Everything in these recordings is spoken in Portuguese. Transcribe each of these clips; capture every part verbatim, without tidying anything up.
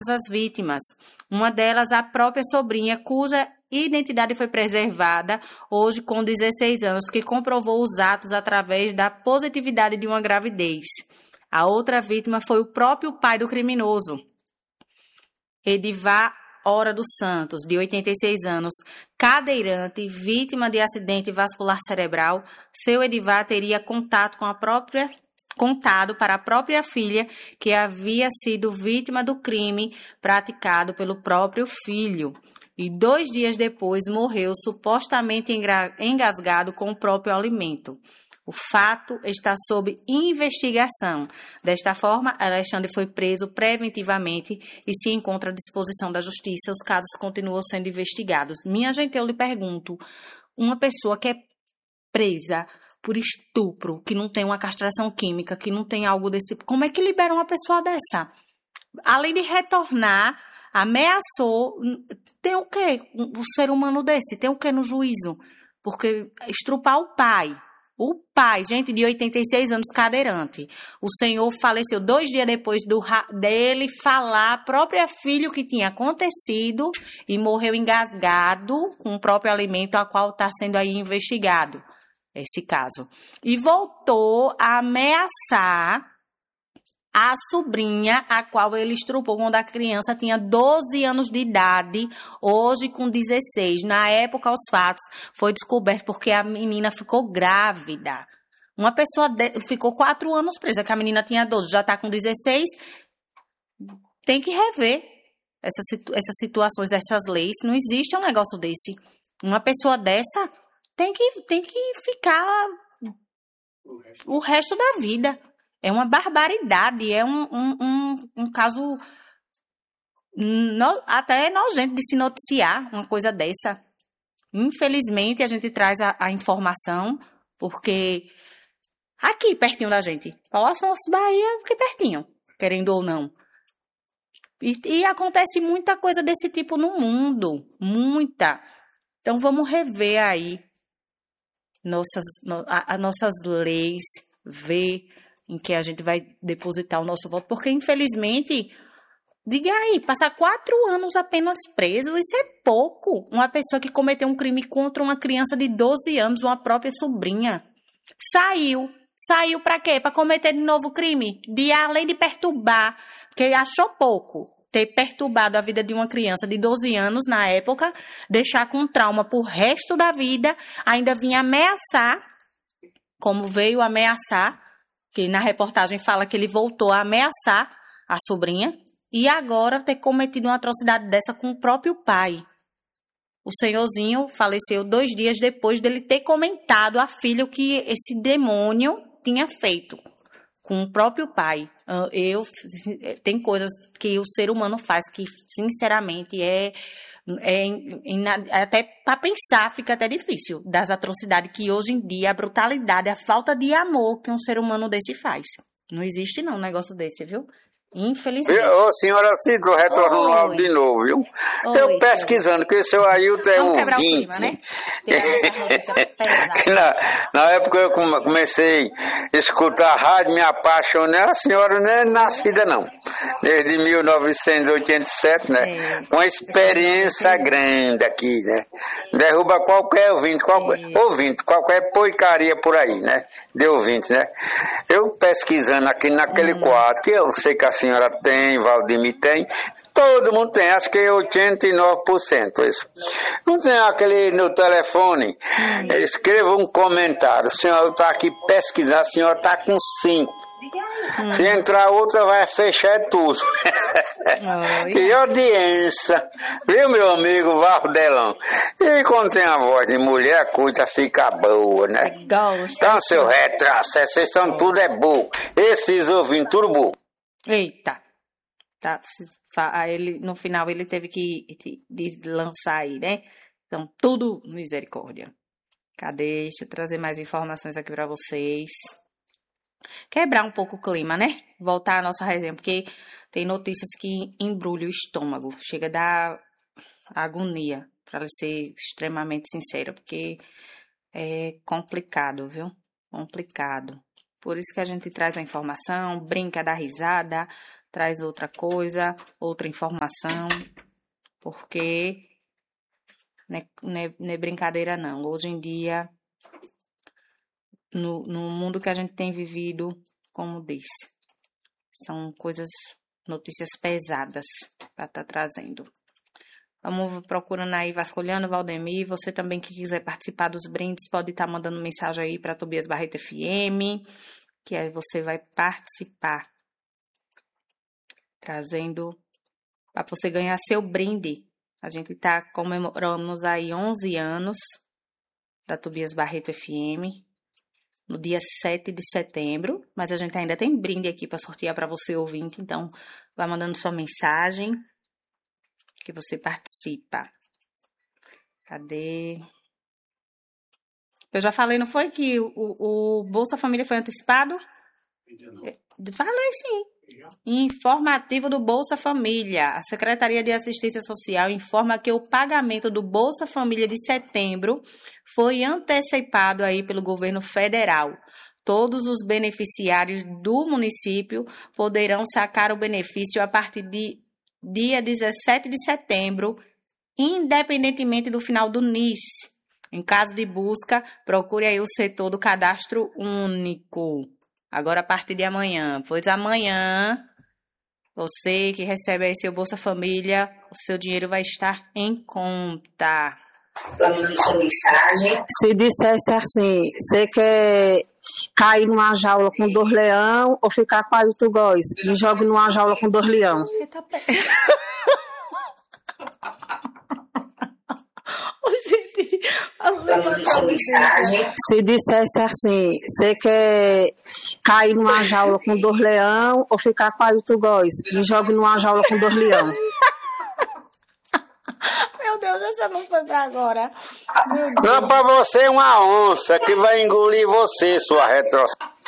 as vítimas. Uma delas, a própria sobrinha, cuja identidade foi preservada, hoje com dezesseis anos, que comprovou os atos através da positividade de uma gravidez. A outra vítima foi o próprio pai do criminoso, Edivar Hora dos Santos, de oitenta e seis anos, cadeirante, vítima de acidente vascular cerebral. Seu Edivar teria contato com a própria, contado para a própria filha que havia sido vítima do crime praticado pelo próprio filho. E dois dias depois morreu supostamente engasgado com o próprio alimento. O fato está sob investigação. Desta forma, Alexandre foi preso preventivamente e se encontra à disposição da justiça. Os casos continuam sendo investigados. Minha gente, eu lhe pergunto, uma pessoa que é presa por estupro, que não tem uma castração química, que não tem algo desse... Como é que libera uma pessoa dessa? Além de retornar, ameaçou... Tem o quê? Um ser humano desse? Tem o quê no juízo? Porque estrupar o pai... O pai, gente, de oitenta e seis anos, cadeirante. O senhor faleceu dois dias depois do, dele falar a própria filha o que tinha acontecido e morreu engasgado com o próprio alimento a qual está sendo aí investigado, esse caso. E voltou a ameaçar a sobrinha, a qual ele estrupou quando a criança tinha doze anos de idade, hoje com dezesseis. Na época, os fatos foi descoberto porque a menina ficou grávida. Uma pessoa de, ficou quatro anos presa, que a menina tinha doze, já está com dezesseis. Tem que rever essas, essas situações, essas leis. Não existe um negócio desse. Uma pessoa dessa tem que, tem que ficar o resto, o resto da vida. É uma barbaridade, é um, um, um, um caso no, até nojento de se noticiar uma coisa dessa. Infelizmente, a gente traz a, a informação, porque aqui pertinho da gente, Palácio Afonso Bahia, aqui pertinho, querendo ou não. E, e acontece muita coisa desse tipo no mundo, muita. Então, vamos rever aí nossas, no, a, a nossas leis, ver em que a gente vai depositar o nosso voto, porque, infelizmente, diga aí, passar quatro anos apenas preso, isso é pouco. Uma pessoa que cometeu um crime contra uma criança de doze anos, uma própria sobrinha, saiu. Saiu para quê? Para cometer de novo crime? De, além de perturbar, porque achou pouco ter perturbado a vida de uma criança de doze anos, na época, deixar com trauma pro resto da vida, ainda vinha ameaçar, como veio ameaçar, que na reportagem fala que ele voltou a ameaçar a sobrinha, e agora ter cometido uma atrocidade dessa com o próprio pai. O senhorzinho faleceu dois dias depois dele ter comentado à filha o que esse demônio tinha feito com o próprio pai. Eu, tem coisas que o ser humano faz que, sinceramente, é... É, é, até para pensar fica até difícil, das atrocidades que hoje em dia, a brutalidade, a falta de amor que um ser humano desse faz. Não existe não um negócio desse, viu? Infelizmente. Ô, senhora Cida, retorno no áudio de novo, viu? Oi, eu pesquisando, que o seu Ailton é um ouvinte. Clima, né? na, na época eu comecei a escutar a rádio, me apaixonei, a senhora não é nascida não. Desde mil novecentos e oitenta e sete, né? É, com uma experiência grande aqui, né? Derruba qualquer ouvinte, qualquer, é. ouvinte, qualquer porcaria por aí, né? De ouvinte, né? Eu pesquisando aqui naquele hum. quadro, que eu sei que a senhora tem, Valdemir tem, todo mundo tem, acho que é oitenta e nove por cento isso. Não tem aquele no telefone, hum. escreva um comentário, a senhora está aqui pesquisando, a senhora está com cinco. Hum. Se entrar outra, vai fechar tudo. Oh, que audiência, viu, meu amigo Valdelão? E quando tem a voz de mulher, a coisa fica boa, né? Gosto. Então, seu retrocesso, vocês estão tudo é burro. Esses ouvintes, tudo burro. Eita. Tá, ele, no final, ele teve que deslançar aí, né? Então, tudo misericórdia. Cadê? Deixa eu trazer mais informações aqui pra vocês. Quebrar um pouco o clima, né? Voltar à nossa resenha, porque tem notícias que embrulham o estômago. Chega a dar agonia, para ser extremamente sincera, porque é complicado, viu? Complicado. Por isso que a gente traz a informação, brinca, dá risada, traz outra coisa, outra informação, porque não é, não é, não é brincadeira não. Hoje em dia, no, no mundo que a gente tem vivido, como disse, são coisas, notícias pesadas para estar trazendo. Vamos procurando aí, vasculhando, Valdemir. Você também que quiser participar dos brindes, pode estar mandando mensagem aí para Tobias Barreto F M, que aí você vai participar, trazendo para você ganhar seu brinde. A gente está comemorando aí onze anos da Tobias Barreto F M, no dia sete de setembro, mas a gente ainda tem brinde aqui para sortear para você, ouvinte, então vai mandando sua mensagem que você participa. Cadê? Eu já falei, não foi que o, o Bolsa Família foi antecipado? Falei sim. Informativo do Bolsa Família. A Secretaria de Assistência Social informa que o pagamento do Bolsa Família de setembro foi antecipado aí pelo governo federal. Todos os beneficiários do município poderão sacar o benefício a partir de dia dezessete de setembro, independentemente do final do N I S. Em caso de busca, procure aí o setor do cadastro único. Agora a partir de amanhã, pois amanhã, você que recebe aí seu Bolsa Família, o seu dinheiro vai estar em conta. Se dissesse assim, você quer cair numa jaula com dois leão ou ficar com a tu góis? Me jogue numa jaula com dois leão. Eita, pé. Ô, gente, se dissesse assim, você quer cair numa jaula com dois leão ou ficar com a tu góis? Me jogue numa jaula com dois leão. Meu Deus, essa não foi pra agora. Não é pra você uma onça que vai engolir você, sua retro...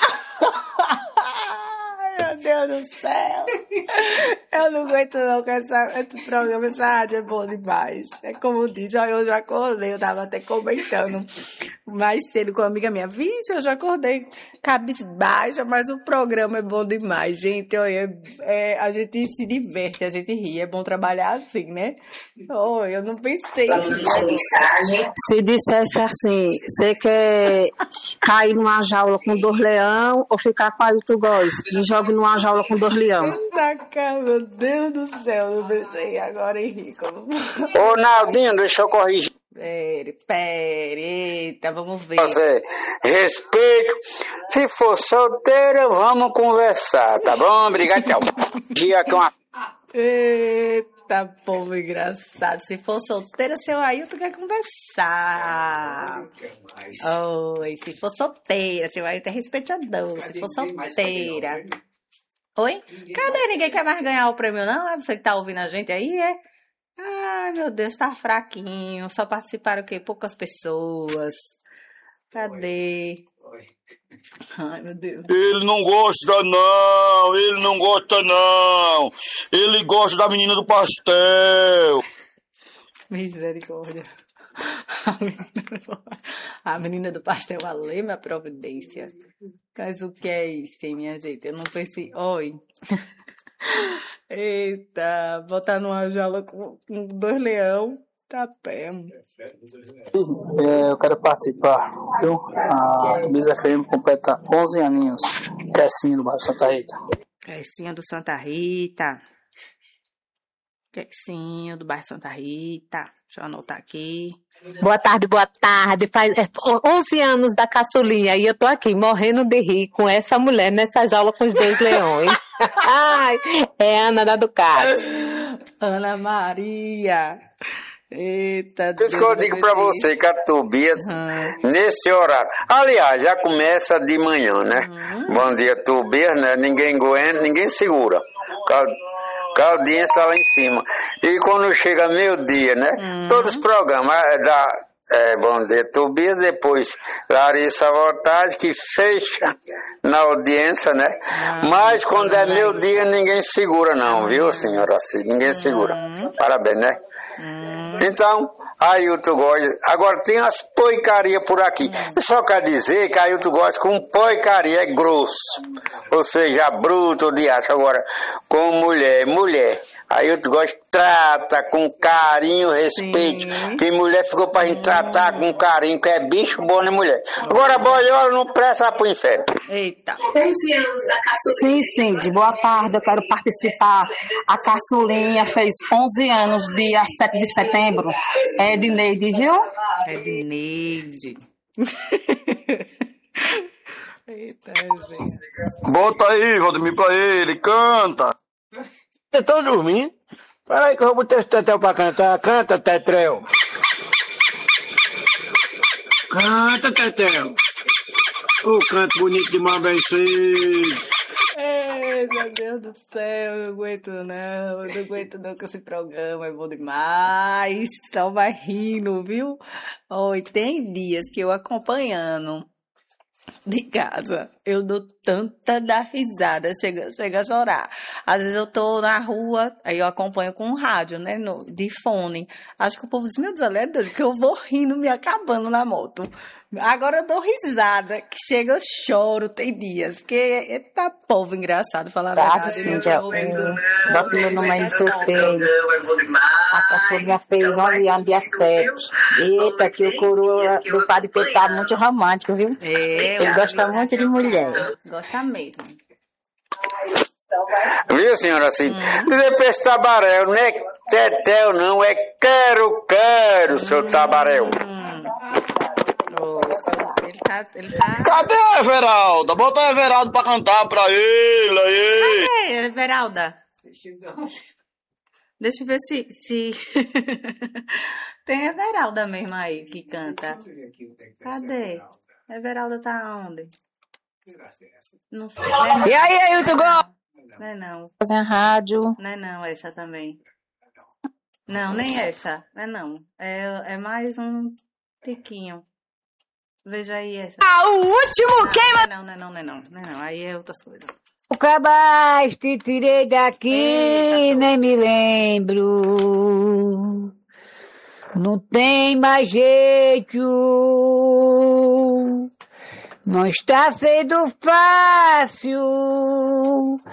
Meu Deus do céu. Eu não aguento não com essa, esse programa, essa rádio é bom demais. É como diz, eu já acordei, eu tava até comentando mais cedo com uma amiga minha. Vixe, eu já acordei cabisbaixa, mas o programa é bom demais, gente. Olha, é, a gente se diverte, a gente ri. É bom trabalhar assim, né? Oh, eu não pensei. Se dissesse assim, você quer cair numa jaula com dois leão ou ficar com a tu góis? Me jogue numa jaula com dois leão. Meu Deus do céu, eu pensei agora em Rico. Ô, Naldinho, deixa eu corrigir. Pere, pere, eita, vamos ver. Você, respeito. Se for solteira, vamos conversar, tá bom? Obrigado, tchau. Dia com a... Eita, povo engraçado. Se for solteira, seu Ailton quer conversar. Oi, se for solteira, seu Ailton é respeitador. Se for solteira. Oi? Cadê? Ninguém quer mais ganhar o prêmio, não? É você que tá ouvindo a gente aí, é? Ai, meu Deus, tá fraquinho. Só participaram o quê? Poucas pessoas. Cadê? Ai, meu Deus. Ele não gosta, não. Ele não gosta, não. Ele gosta da menina do pastel. Misericórdia. A menina, a menina do pastel, a Lema Providência. Mas o que é isso, hein, minha gente? Eu não pensei... Oi. Eita, botar numa jaula com, com dois leão, tá pé. É, eu quero participar, viu? A Misa F M completa onze aninhos. Quecinho do bairro Santa Rita. Quecinho do Santa Rita. Quecinho do bairro Santa Rita. Deixa eu anotar aqui. Boa tarde, boa tarde. Faz onze anos da caçulinha e eu tô aqui morrendo de rir com essa mulher nessa jaula com os dois leões. Ai, é Ana da Ducati. Ana Maria. Eita, Por isso que eu digo pra você que a Tobias, uhum. nesse horário, aliás, já começa de manhã, né? Uhum. Bom dia, Tobias, né? Ninguém aguenta, ninguém segura. Com a audiência lá em cima. E quando chega meio-dia, né? Uhum. Todos os programas da é, Bom Dia Tobias, depois Larissa Voltagem, que fecha na audiência, né? Uhum. Mas quando é meio-dia, ninguém segura, não, uhum. viu, senhora? Ninguém segura. Uhum. Parabéns, né? Hum. Então, Ailton Góes, agora tem as porcarias por aqui. Hum. Só quer dizer que Ailton Góes com porcaria é grosso, ou seja, bruto de acho. Agora, com mulher, mulher. Ailton Góes trata com carinho, respeito. Sim. Que mulher ficou pra gente hum. tratar com carinho, que é bicho bom, né, mulher? Agora, boiola não presta pro inferno. Eita. onze anos da caçulinha. Sim, Cindy, boa tarde, eu quero participar. A caçulinha fez onze anos, dia sete de setembro. É Edneide, viu? Edneide. Eita, gente. Bota aí, Valdemir, pra ele, canta. Vocês estão dormindo? Peraí que eu vou botar esse Tetel pra cantar. Canta, Tetel. Canta, Tetel. Ô, oh, canto bonito demais, bem cedo. Ei, meu Deus do céu, eu não aguento não, eu não aguento não com esse programa, é bom demais. Só vai rindo, viu? Oi, tem dias que eu acompanhando de casa, eu dou tanta da risada, chega, chega a chorar. Às vezes eu tô na rua, aí eu acompanho com um rádio, né, no, de fone. Acho que o povo diz, meu Deus, ela é doido, que eu vou rindo, me acabando na moto. Agora eu dou risada, que chega eu choro, tem dias, que eita povo engraçado, falar a verdade. Sim, já, bota meu nome aí no sorteio. A caçulinha fez onze anos, dia sete. Eita, que o coroa do Padre Pedro tá muito romântico, viu? É, ele gosta muito de mulher. Gosta mesmo. Viu, senhora, assim? Hum. Dizer pra esse tabaréu, não é Tetel, não, é quero, quero, hum. seu tabaréu. Ele tá, ele tá... Cadê a Everalda? Bota a Everalda pra cantar pra ele aí. Cadê, Everalda? Deixa eu ver se... se... Tem a Everalda mesmo aí que canta. Cadê? A Everalda tá onde? Não sei. Não é não. E aí, Ailton Góes? Não é não. Fazer a rádio. Não é não, essa também. Não, nem essa. Não é não. É, é mais um tiquinho. Veja aí essa. Ah, o último queima! Não, não, não, não, não, não, não. Aí é outras coisas. O cabaz te tirei daqui, Eita, nem me lembro. Não tem mais jeito. Não está sendo fácil.